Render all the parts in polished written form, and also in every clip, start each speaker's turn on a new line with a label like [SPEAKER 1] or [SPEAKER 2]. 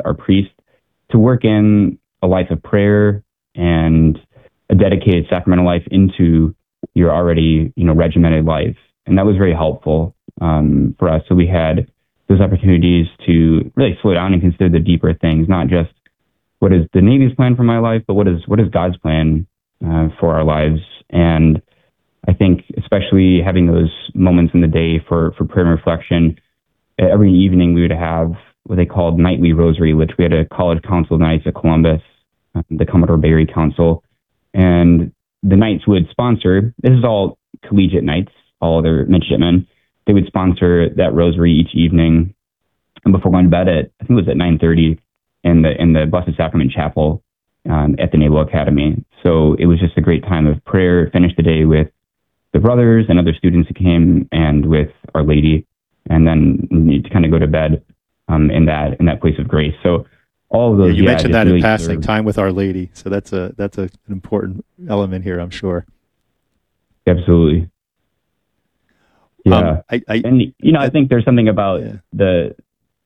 [SPEAKER 1] our priest, to work in a life of prayer and a dedicated sacramental life into your already, regimented life. And that was very helpful for us. So we had those opportunities to really slow down and consider the deeper things, not just what is the Navy's plan for my life, but what is God's plan for our lives. And I think especially having those moments in the day for prayer and reflection, every evening we would have what they called nightly rosary, which we had a college council of the Knights of Columbus, the Commodore Barry Council. And the Knights would sponsor, this is all collegiate Knights, all other midshipmen, they would sponsor that rosary each evening. And before going to bed I think it was at 9:30 in the Blessed Sacrament Chapel at the Naval Academy. So it was just a great time of prayer, finished the day with the brothers and other students who came and with Our Lady, and then to kind of go to bed in that place of grace. So all of those.
[SPEAKER 2] You mentioned that
[SPEAKER 1] really
[SPEAKER 2] in passing, time with Our Lady. So that's an important element here, I'm sure.
[SPEAKER 1] Absolutely. Yeah, I think there's something about the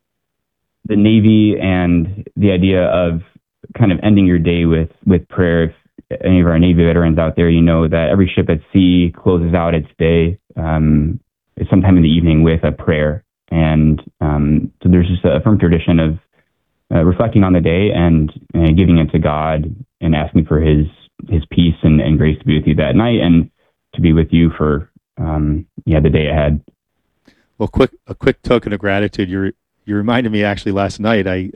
[SPEAKER 1] Navy and the idea of kind of ending your day with prayer. If any of our Navy veterans out there, that every ship at sea closes out its day sometime in the evening with a prayer. And so there's just a firm tradition of reflecting on the day and giving it to God and asking for His peace and grace to be with you that night and to be with you for the day ahead.
[SPEAKER 2] Well, a quick token of gratitude. You reminded me actually last night. I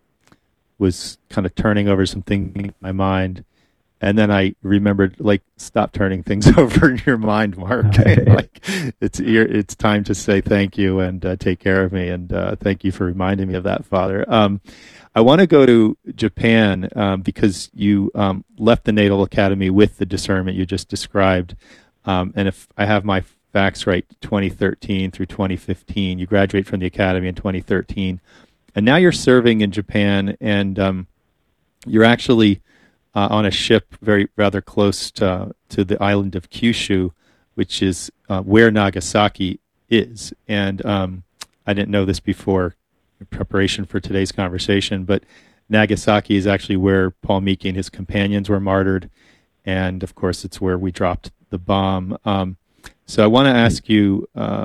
[SPEAKER 2] was kind of turning over some things in my mind, and then I remembered, stop turning things over in your mind, Mark. It's time to say thank you and take care of me, and thank you for reminding me of that, Father. I want to go to Japan because you left the Naval Academy with the discernment you just described. And if I have my facts right, 2013 through 2015, you graduate from the Academy in 2013. And now you're serving in Japan, and you're actually on a ship rather close to the island of Kyushu, which is where Nagasaki is. And I didn't know this before in preparation for today's conversation, but Nagasaki is actually where Paul Miki and his companions were martyred. And, of course, it's where we dropped the bomb. So I want to ask you,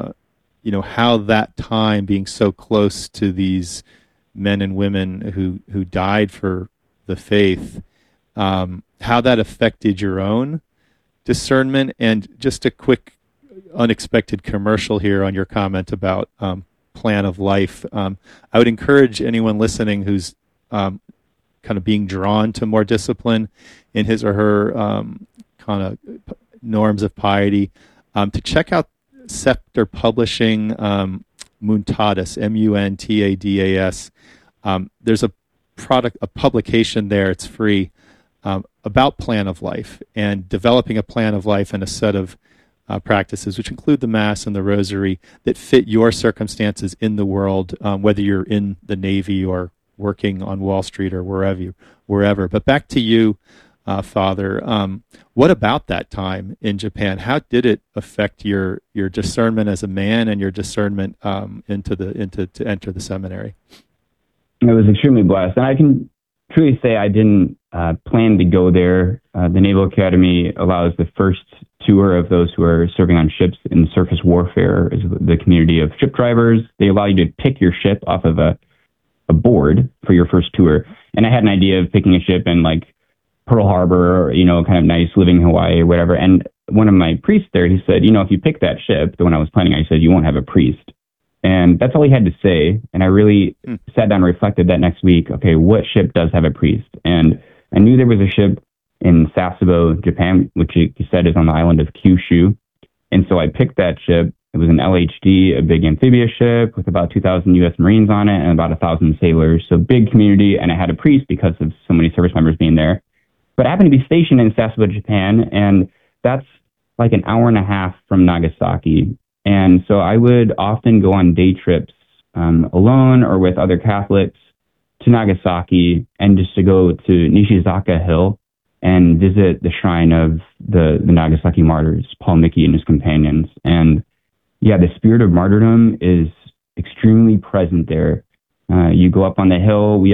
[SPEAKER 2] how that time being so close to these men and women who died for the faith, how that affected your own discernment. And just a quick unexpected commercial here on your comment about plan of life. I would encourage anyone listening who's kind of being drawn to more discipline in his or her kind of norms of piety, to check out Scepter Publishing, Muntadas, Muntadas. There's a publication there, it's free, about plan of life and developing a plan of life and a set of practices, which include the Mass and the Rosary, that fit your circumstances in the world, whether you're in the Navy or working on Wall Street or wherever. But back to you, Father. What about that time in Japan? How did it affect your discernment as a man and your discernment to enter the seminary?
[SPEAKER 1] I was extremely blessed, and I can truly say I didn't plan to go there. The Naval Academy allows the first tour of those who are serving on ships in surface warfare is the community of ship drivers. They allow you to pick your ship off of a board for your first tour. And I had an idea of picking a ship in Pearl Harbor, or, kind of nice, living in Hawaii or whatever. And one of my priests there, he said, if you pick that ship, the one I was planning, I said, you won't have a priest. And that's all he had to say. And I really sat down and reflected that next week. Okay, what ship does have a priest? And I knew there was a ship in Sasebo, Japan, which he said is on the island of Kyushu. And so I picked that ship. It was an LHD, a big amphibious ship with about 2,000 U.S. Marines on it and about 1,000 sailors. So big community. And it had a priest because of so many service members being there. But I happened to be stationed in Sasebo, Japan, and that's like an hour and a half from Nagasaki. And so I would often go on day trips alone or with other Catholics to Nagasaki, and just to go to Nishizaka Hill and visit the shrine of the Nagasaki martyrs, Paul Miki and his companions. And yeah, the spirit of martyrdom is extremely present there. You go up on the hill. We